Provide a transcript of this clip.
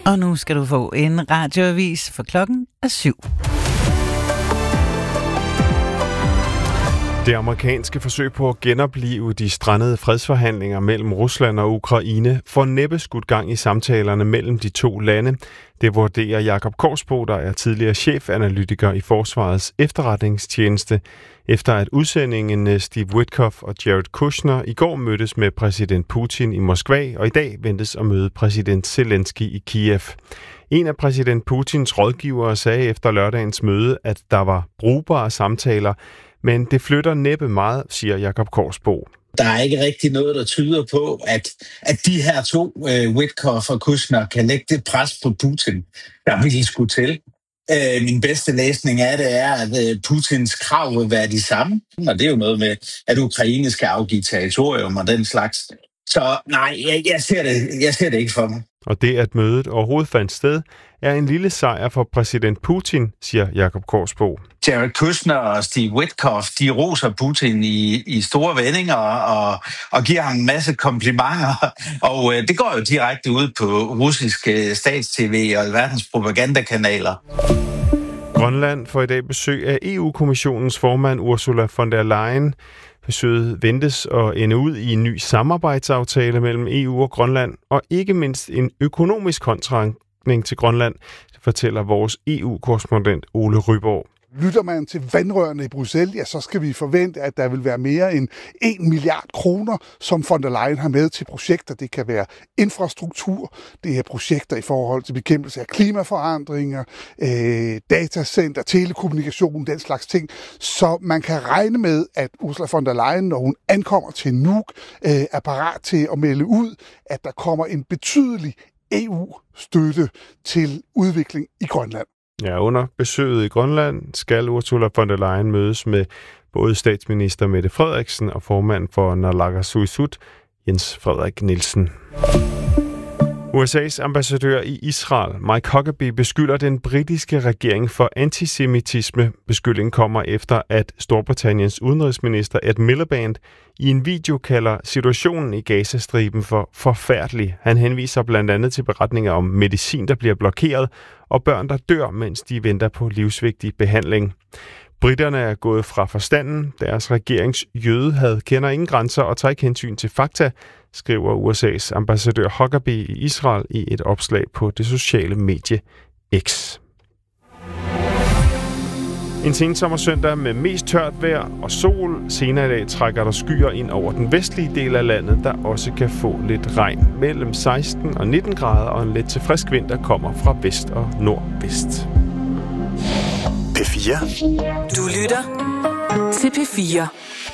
Og nu skal du få en radioavis, for klokken er 7. Det amerikanske forsøg på at genoplive de strandede fredsforhandlinger mellem Rusland og Ukraine får næppe skudt gang i samtalerne mellem de to lande. Det vurderer Jakob Korsbo, der er tidligere chefanalytiker i Forsvarets efterretningstjeneste, efter at udsendingen Steve Witkoff og Jared Kushner i går mødtes med præsident Putin i Moskva, og i dag ventes at møde præsident Zelensky i Kiev. En af præsident Putins rådgivere sagde efter lørdagens møde, at der var brugbare samtaler, men det flytter næppe meget, siger Jakob Korsbo. Der er ikke rigtig noget, der tyder på, at de her to, Witkoff og Kushner, kan lægge det pres på Putin, der vil skulle til. Min bedste læsning af det er, at Putins krav vil være de samme. Og det er jo noget med, at Ukraine skal afgive territorium og den slags. Så nej, jeg ser det ikke for mig. Og det, at mødet overhovedet fandt sted, er en lille sejr for præsident Putin, siger Jakob Korsbo. Jared Kushner og Steve Witkoff, de roser Putin i store vendinger og giver ham en masse komplimenter. Og det går jo direkte ud på russiske stats-tv og verdens propagandakanaler. Grønland får i dag besøg af EU-kommissionens formand Ursula von der Leyen. Besøget ventes at ende ud i en ny samarbejdsaftale mellem EU og Grønland, og ikke mindst en økonomisk håndsrækning til Grønland, fortæller vores EU-korrespondent Ole Ryborg. Lytter man til vandrørene i Bruxelles, ja, så skal vi forvente, at der vil være mere end 1 milliard kroner, som von der Leyen har med til projekter. Det kan være infrastruktur, det er projekter i forhold til bekæmpelse af klimaforandringer, datacenter, telekommunikation, den slags ting. Så man kan regne med, at Ursula von der Leyen, når hun ankommer til Nuuk, er parat til at melde ud, at der kommer en betydelig EU-støtte til udvikling i Grønland. Ja, under besøget i Grønland skal Ursula von der Leyen mødes med både statsminister Mette Frederiksen og formand for Naalakkersuisut, Jens Frederik Nielsen. USA's ambassadør i Israel, Mike Huckabee, beskylder den britiske regering for antisemitisme. Beskyldningen kommer efter, at Storbritanniens udenrigsminister Ed Miliband i en video kalder situationen i Gazastriben for forfærdelig. Han henviser blandt andet til beretninger om medicin, der bliver blokeret, og børn, der dør, mens de venter på livsvigtig behandling. Briterne er gået fra forstanden. Deres regerings jødehad kender ingen grænser og tager ikke hensyn til fakta, skriver USA's ambassadør Huckabee i Israel i et opslag på det sociale medie X. En sensommersøndag med mest tørt vejr og sol. Senere i dag trækker der skyer ind over den vestlige del af landet, der også kan få lidt regn. Mellem 16 og 19 grader og en let til frisk vind, der kommer fra vest og nordvest. P4. Du lytter til P4.